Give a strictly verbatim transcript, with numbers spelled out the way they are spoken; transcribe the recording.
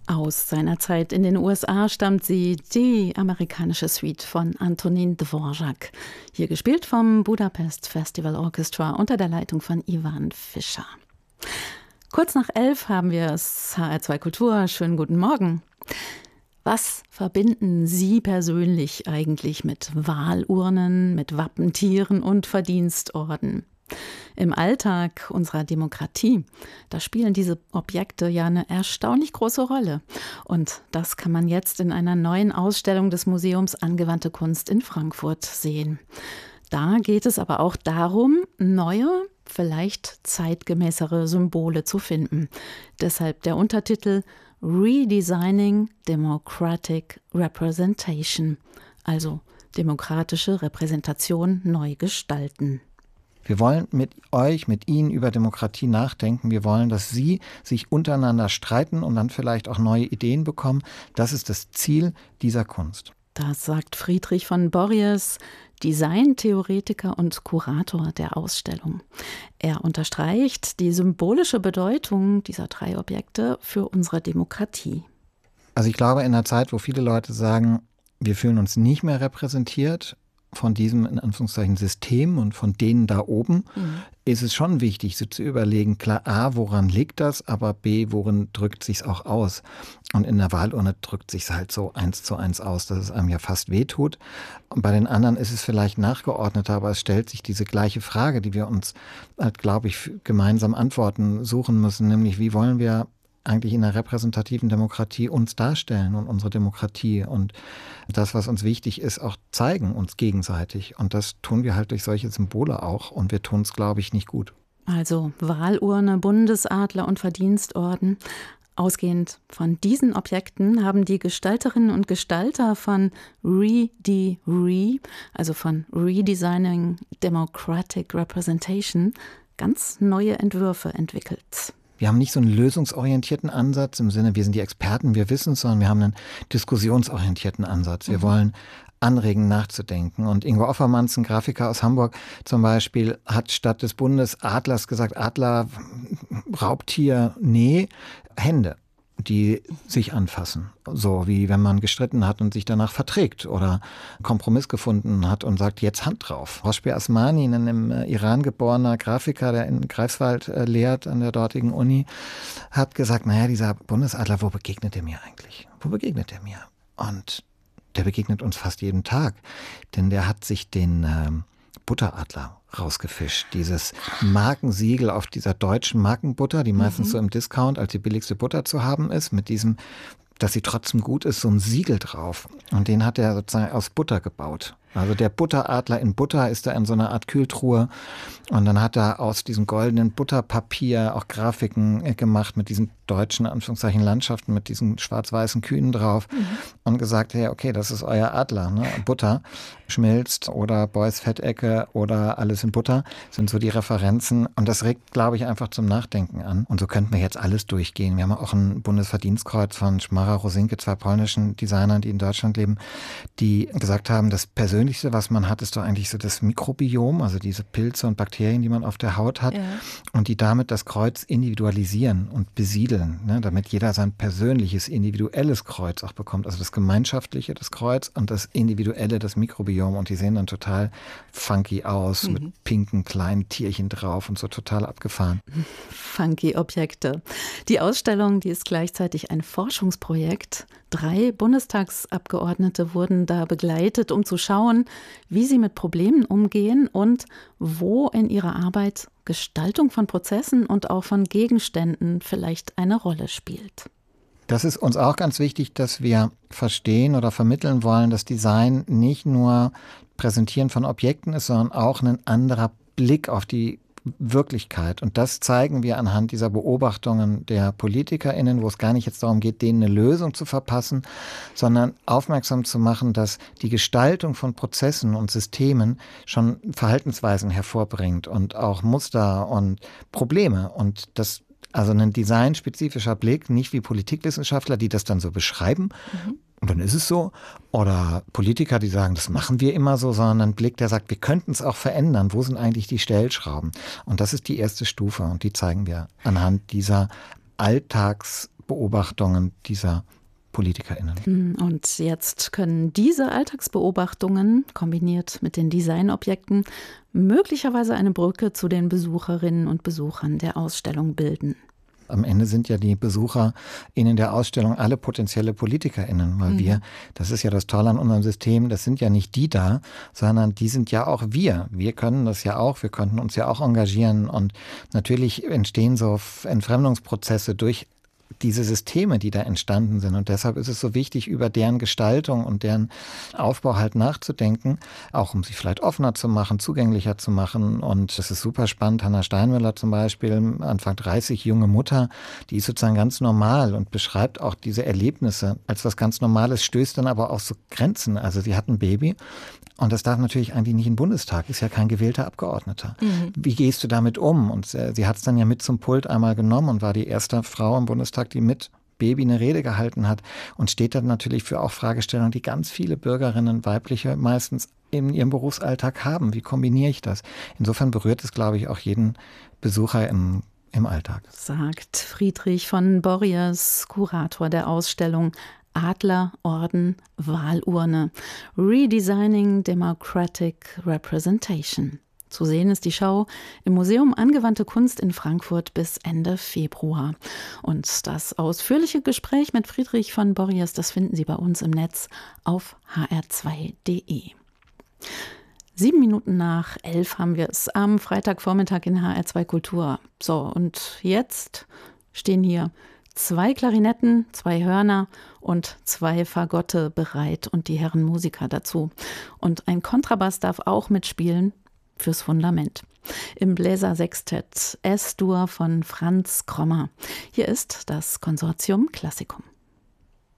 Aus seiner Zeit in den U S A stammt sie, die amerikanische Suite von Antonín Dvořák. Hier gespielt vom Budapest Festival Orchestra unter der Leitung von Ivan Fischer. Kurz nach elf haben wir es, H R zwei Kultur. Schönen guten Morgen. Was verbinden Sie persönlich eigentlich mit Wahlurnen, mit Wappentieren und Verdienstorden? Im Alltag unserer Demokratie, da spielen diese Objekte ja eine erstaunlich große Rolle. Und das kann man jetzt in einer neuen Ausstellung des Museums Angewandte Kunst in Frankfurt sehen. Da geht es aber auch darum, neue, vielleicht zeitgemäßere Symbole zu finden. Deshalb der Untertitel Redesigning Democratic Representation, also demokratische Repräsentation neu gestalten. Wir wollen mit euch, mit Ihnen über Demokratie nachdenken. Wir wollen, dass Sie sich untereinander streiten und dann vielleicht auch neue Ideen bekommen. Das ist das Ziel dieser Kunst. Das sagt Friedrich von Borries, Designtheoretiker und Kurator der Ausstellung. Er unterstreicht die symbolische Bedeutung dieser drei Objekte für unsere Demokratie. Also ich glaube, in einer Zeit, wo viele Leute sagen, wir fühlen uns nicht mehr repräsentiert von diesem, in Anführungszeichen, System und von denen da oben, mhm. ist es schon wichtig, so zu überlegen, klar, A, woran liegt das, aber B, worin drückt sich's auch aus? Und in der Wahlurne drückt sich's halt so eins zu eins aus, dass es einem ja fast wehtut. Und bei den anderen ist es vielleicht nachgeordneter, aber es stellt sich diese gleiche Frage, die wir uns, halt, glaube ich, gemeinsam Antworten suchen müssen, nämlich wie wollen wir eigentlich in einer repräsentativen Demokratie uns darstellen und unsere Demokratie und das, was uns wichtig ist, auch zeigen uns gegenseitig. Und das tun wir halt durch solche Symbole auch und wir tun es, glaube ich, nicht gut. Also Wahlurne, Bundesadler und Verdienstorden. Ausgehend von diesen Objekten haben die Gestalterinnen und Gestalter von Re-de-Re, also von Redesigning Democratic Representation, ganz neue Entwürfe entwickelt. Wir haben nicht so einen lösungsorientierten Ansatz im Sinne, wir sind die Experten, wir wissen es, sondern wir haben einen diskussionsorientierten Ansatz. Wir mhm. wollen anregen, nachzudenken. Und Ingo Offermanns, ein Grafiker aus Hamburg zum Beispiel, hat statt des Bundesadlers gesagt, Adler, Raubtier, nee, Hände, die sich anfassen. So wie wenn man gestritten hat und sich danach verträgt oder Kompromiss gefunden hat und sagt, jetzt Hand drauf. Roshpi Asmani, ein im Iran geborener Grafiker, der in Greifswald äh, lehrt an der dortigen Uni, hat gesagt, naja, dieser Bundesadler, wo begegnet er mir eigentlich? Wo begegnet er mir? Und der begegnet uns fast jeden Tag, denn der hat sich den äh, Butteradler rausgefischt. Dieses Markensiegel auf dieser deutschen Markenbutter, die meistens mhm. so im Discount als die billigste Butter zu haben ist, mit diesem, dass sie trotzdem gut ist, so ein Siegel drauf. Und den hat er sozusagen aus Butter gebaut. Also der Butteradler in Butter ist da in so einer Art Kühltruhe. Und dann hat er aus diesem goldenen Butterpapier auch Grafiken gemacht mit diesen deutschen, Anführungszeichen, Landschaften, mit diesen schwarz-weißen Kühen drauf. Mhm. Und gesagt, hey, okay, das ist euer Adler, ne? Butter schmilzt oder Beuys Fettecke oder alles in Butter sind so die Referenzen. Und das regt, glaube ich, einfach zum Nachdenken an. Und so könnten wir jetzt alles durchgehen. Wir haben auch ein Bundesverdienstkreuz von Szmara Rosinke, zwei polnischen Designern, die in Deutschland leben, die gesagt haben, das Persönlichste, was man hat, ist doch eigentlich so das Mikrobiom, also diese Pilze und Bakterien, die man auf der Haut hat, ja. Und die damit das Kreuz individualisieren und besiedeln, ne, damit jeder sein persönliches, individuelles Kreuz auch bekommt, also das Gemeinschaftliche, das Kreuz und das Individuelle, das Mikrobiom. Und die sehen dann total funky aus, mhm. mit pinken kleinen Tierchen drauf und so total abgefahren. Funky Objekte. Die Ausstellung, die ist gleichzeitig ein Forschungsprojekt. Drei Bundestagsabgeordnete wurden da begleitet, um zu schauen, wie sie mit Problemen umgehen und wo in ihrer Arbeit Gestaltung von Prozessen und auch von Gegenständen vielleicht eine Rolle spielt. Das ist uns auch ganz wichtig, dass wir verstehen oder vermitteln wollen, dass Design nicht nur Präsentieren von Objekten ist, sondern auch ein anderer Blick auf die Wirklichkeit. Und das zeigen wir anhand dieser Beobachtungen der PolitikerInnen, wo es gar nicht jetzt darum geht, denen eine Lösung zu verpassen, sondern aufmerksam zu machen, dass die Gestaltung von Prozessen und Systemen schon Verhaltensweisen hervorbringt und auch Muster und Probleme. Und das Also ein designspezifischer Blick, nicht wie Politikwissenschaftler, die das dann so beschreiben. Mhm. Und dann ist es so. Oder Politiker, die sagen, das machen wir immer so, sondern ein Blick, der sagt, wir könnten es auch verändern. Wo sind eigentlich die Stellschrauben? Und das ist die erste Stufe und die zeigen wir anhand dieser Alltags Alltagsbeobachtungen dieser PolitikerInnen. Und jetzt können diese Alltagsbeobachtungen, kombiniert mit den Designobjekten, möglicherweise eine Brücke zu den Besucherinnen und Besuchern der Ausstellung bilden. Am Ende sind ja die BesucherInnen der Ausstellung alle potenzielle PolitikerInnen, weil mhm. wir, das ist ja das Tolle an unserem System, das sind ja nicht die da, sondern die sind ja auch wir. Wir können das ja auch, wir könnten uns ja auch engagieren und natürlich entstehen so Entfremdungsprozesse durch diese Systeme, die da entstanden sind. Und deshalb ist es so wichtig, über deren Gestaltung und deren Aufbau halt nachzudenken, auch um sie vielleicht offener zu machen, zugänglicher zu machen. Und es ist super spannend. Hanna Steinmüller zum Beispiel, Anfang dreißig, junge Mutter, die ist sozusagen ganz normal und beschreibt auch diese Erlebnisse als was ganz Normales, stößt dann aber auch so Grenzen. Also sie hat ein Baby. Und das darf natürlich eigentlich nicht in den Bundestag, ist ja kein gewählter Abgeordneter. Mhm. Wie gehst du damit um? Und äh, sie hat es dann ja mit zum Pult einmal genommen und war die erste Frau im Bundestag, die mit Baby eine Rede gehalten hat und steht dann natürlich für auch Fragestellungen, die ganz viele Bürgerinnen, weibliche meistens in ihrem Berufsalltag haben. Wie kombiniere ich das? Insofern berührt es, glaube ich, auch jeden Besucher im im Alltag. Sagt Friedrich von Borries, Kurator der Ausstellung Adler, Orden, Wahlurne. Redesigning Democratic Representation. Zu sehen ist die Schau im Museum Angewandte Kunst in Frankfurt bis Ende Februar. Und das ausführliche Gespräch mit Friedrich von Borries, das finden Sie bei uns im Netz auf h r zwei punkt d e. Sieben Minuten nach elf haben wir es am Freitagvormittag in H R zwei Kultur. So, und jetzt stehen hier zwei Klarinetten, zwei Hörner und zwei Fagotte bereit und die Herren Musiker dazu. Und ein Kontrabass darf auch mitspielen fürs Fundament. Im Bläsersextett S-Dur von Franz Krommer. Hier ist das Konsortium Classicum.